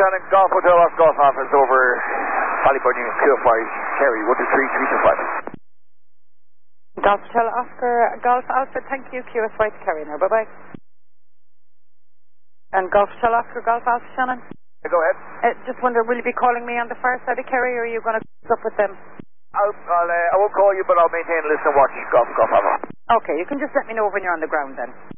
Shannon, Golf Hotel Oscar Golf Office over Ballyburn Union, QFY, Kerry, 123 325. Golf Hotel Oscar Golf Alpha, thank you, QSY to Kerry now, bye-bye. And Golf Hotel Oscar Golf Alpha, Shannon? Go ahead. Just wonder, will you be calling me on the far side of Kerry, or are you going to up with them? I won't call you, but I'll maintain a listen and watch Golf Alpha. Okay, you can just let me know when you're on the ground then.